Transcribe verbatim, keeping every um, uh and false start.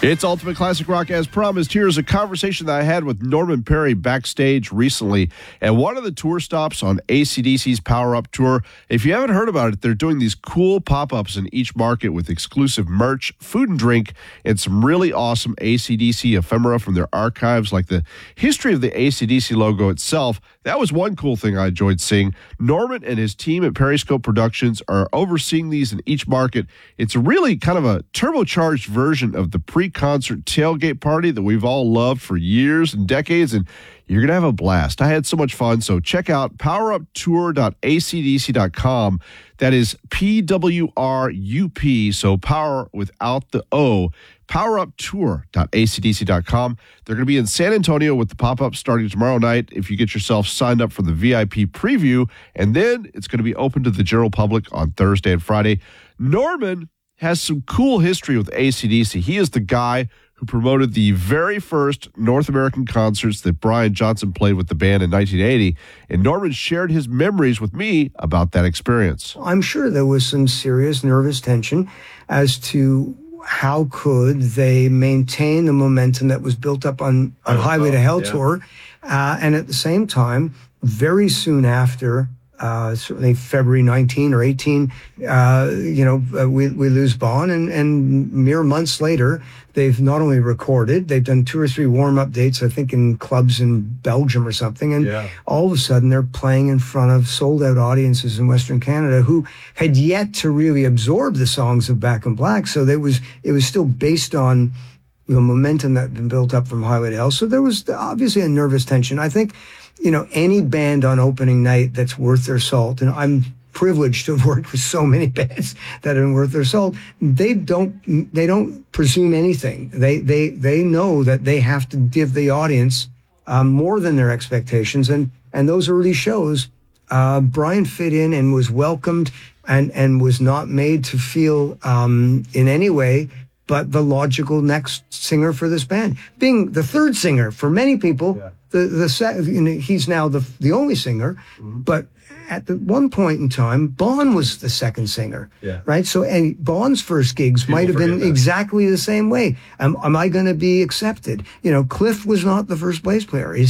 It's Ultimate Classic Rock as promised. Here's a conversation that I had with Norman Perry backstage recently at one of the tour stops on A C D C's Power Up Tour. If you haven't heard about it, they're doing these cool pop-ups in each market with exclusive merch, food and drink, and some really awesome A C D C ephemera from their archives, like the history of the A C D C logo itself. That was one cool thing I enjoyed seeing. Norman and his team at Periscope Productions are overseeing these in each market. It's really kind of a turbocharged version of the pre-concert tailgate party that we've all loved for years and decades, and you're going to have a blast. I had so much fun, so check out power up tour dot a c d c dot com. That is P W R U P, so power without the O, power up tour dot a c d c dot com. They're going to be in San Antonio with the pop-up starting tomorrow night if you get yourself signed up for the V I P preview, and then it's going to be open to the general public on Thursday and Friday. Norman has some cool history with A C D C. He is the guy who promoted the very first North American concerts that Brian Johnson played with the band in nineteen eighty, and Norman shared his memories with me about that experience. I'm sure there was some serious nervous tension as to how could they maintain the momentum that was built up on, on Highway to Hell yeah. tour, uh, and at the same time, very soon after, Uh, certainly February nineteenth or eighteenth, uh, you know, uh, we, we lose Bon, and, and mere months later, they've not only recorded, they've done two or three warm-up dates, I think in clubs in Belgium or something, and yeah. all of a sudden they're playing in front of sold-out audiences in Western Canada who had yet to really absorb the songs of Back in Black, so there was it was still based on the momentum that had been built up from Highway to Hell, so there was obviously a nervous tension. I think you know, any band on opening night that's worth their salt, and I'm privileged to have worked with so many bands that are worth their salt, they don't they don't presume anything. They they they know that they have to give the audience um, more than their expectations, and and those early shows, uh, Brian fit in and was welcomed and and was not made to feel um, in any way but the logical next singer for this band, being the third singer for many people. Yeah. The the you know, he's now the the only singer, mm-hmm. but at the one point in time, Bon was the second singer, yeah. right? So, and Bon's first gigs People might have been that. exactly the same way. Am, am I going to be accepted? You know, Cliff was not the first bass player. He's